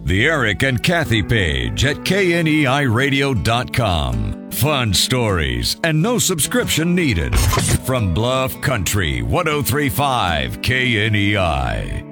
The Eric and Kathy page at KNEIRadio.com. Fun stories and no subscription needed. From Bluff Country 1035 KNEI.